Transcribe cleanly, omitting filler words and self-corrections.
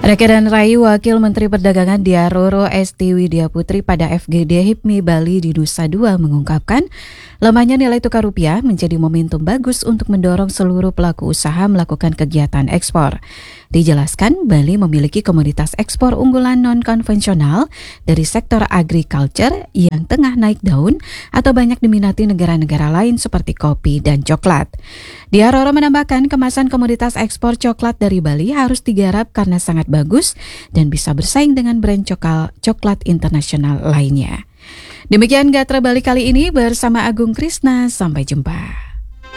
Rekan Rayu Wakil Menteri Perdagangan Dia Roro Esti Widya Putri pada FGD HIPMI Bali di Nusa Dua mengungkapkan, lemahnya nilai tukar rupiah menjadi momentum bagus untuk mendorong seluruh pelaku usaha melakukan kegiatan ekspor. Dijelaskan, Bali memiliki komoditas ekspor unggulan non-konvensional dari sektor agriculture yang tengah naik daun atau banyak diminati negara-negara lain seperti kopi dan coklat. Dia Roro menambahkan, kemasan komoditas ekspor coklat dari Bali harus digarap karena sangat bagus dan bisa bersaing dengan brand coklat internasional lainnya. Demikian Gatra Bali kali ini bersama Agung Krisna, sampai jumpa.